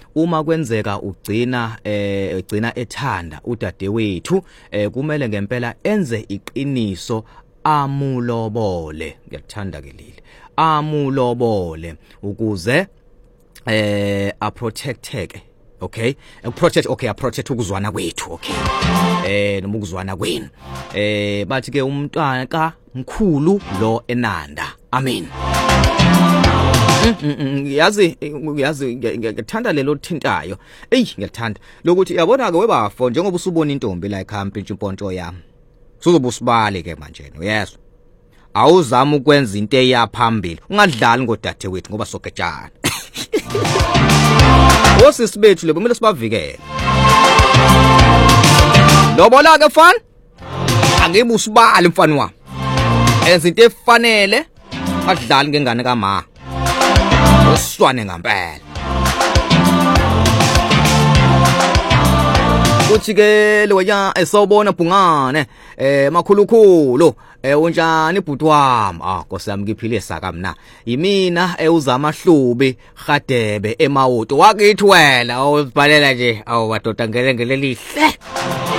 uma kwenzeka ugcina ethanda udadewethu kumele ngempela enze iqiniso amulobole. Ngiyakuthanda ke leli amulobole ukuze a-protecteke. Okay, a-protect ukuzwana kwethu. Okay, noma ukuzwana kwenu. Bathi ke umntwana ka mkhulu lo enanda. Amen. Yazi ngiyathanda lelo thintayo. Ngiyathanda lokuthi yabona ke webafo njengoba usubona intombi la ekhaya impontsho yami. Suzobe usibale ke manje yes. Awuzama ukwenza into eyaphambili. Ungadlali ngodadewethu ngoba soketshana. Osisi bethu lebo kumele sibavikele. Lobola ke mfana. Angibe usibali mfana wami. Enza into efanele, akudlali ngengane kama. Uswane ngempela. Uthi ke loya esawubona bhungane makhulukhulu unjani ibhuti wami Nkosi yami ngiphile saka mina yimina uzama hlubi Gadebe eMawuto wakithi wena uzibhalela nje madoda ngelengele lihle.